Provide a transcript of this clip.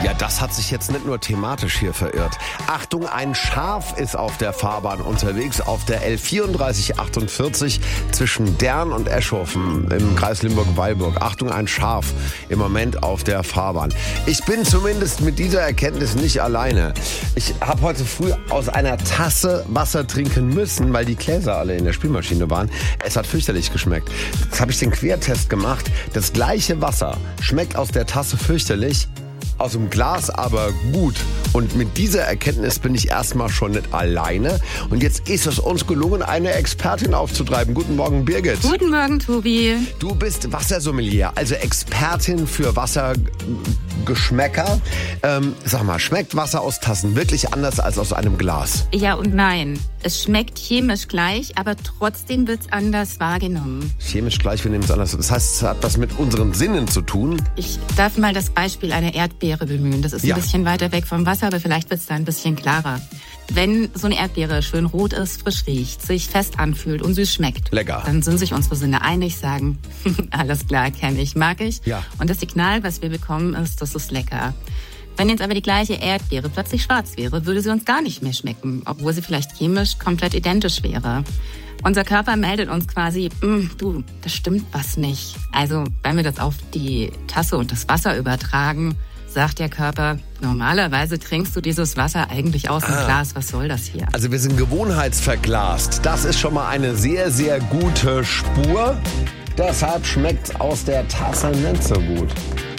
Ja, das hat sich jetzt nicht nur thematisch hier verirrt. Achtung, ein Schaf ist auf der Fahrbahn unterwegs, auf der L3448 zwischen Dern und Eschhofen im Kreis Limburg-Weilburg. Achtung, ein Schaf im Moment auf der Fahrbahn. Ich bin zumindest mit dieser Erkenntnis nicht alleine. Ich habe heute früh aus einer Tasse Wasser trinken müssen, weil die Gläser alle in der Spülmaschine waren. Es hat fürchterlich geschmeckt. Jetzt habe ich den Quertest gemacht. Das gleiche Wasser schmeckt aus der Tasse fürchterlich, aus dem Glas aber gut. Und mit dieser Erkenntnis bin ich erstmal schon nicht alleine. Und jetzt ist es uns gelungen, eine Expertin aufzutreiben. Guten Morgen, Birgit. Guten Morgen, Tobi. Du bist Wassersommelier, also Expertin für Wassergeschmäcker. Sag mal, schmeckt Wasser aus Tassen wirklich anders als aus einem Glas? Ja und nein. Es schmeckt chemisch gleich, aber trotzdem wird es anders wahrgenommen. Chemisch gleich, wir nehmen es anders. Das heißt, es hat was mit unseren Sinnen zu tun? Ich darf mal das Beispiel einer Erdbeere bemühen. Das ist ein bisschen weiter weg vom Wasser, aber vielleicht wird es da ein bisschen klarer. Wenn so eine Erdbeere schön rot ist, frisch riecht, sich fest anfühlt und süß schmeckt, lecker, dann sind sich unsere Sinne einig, sagen, alles klar, kenne ich, mag ich. Ja. Und das Signal, was wir bekommen, ist, das ist lecker. Wenn jetzt aber die gleiche Erdbeere plötzlich schwarz wäre, würde sie uns gar nicht mehr schmecken, obwohl sie vielleicht chemisch komplett identisch wäre. Unser Körper meldet uns quasi, du, das stimmt was nicht. Also, wenn wir das auf die Tasse und das Wasser übertragen, sagt der Körper, normalerweise trinkst du dieses Wasser eigentlich aus dem Glas. Was soll das hier? Also wir sind gewohnheitsverglast. Das ist schon mal eine sehr, sehr gute Spur. Deshalb schmeckt's aus der Tasse nicht so gut.